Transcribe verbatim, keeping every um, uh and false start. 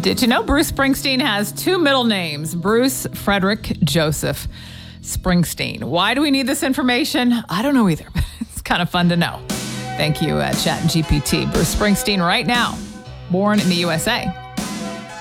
Did you know Bruce Springsteen has two middle names? Bruce Frederick Joseph Springsteen. Why do we need this information? I don't know either, but it's kind of fun to know. Thank you, uh, ChatGPT. Bruce Springsteen right now, born in the U S A.